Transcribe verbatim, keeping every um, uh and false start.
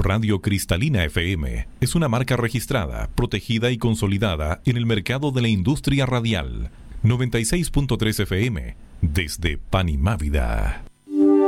Radio Cristalina F M es una marca registrada, protegida y consolidada en el mercado de la industria radial. noventa y seis punto tres F M, desde Panimávida.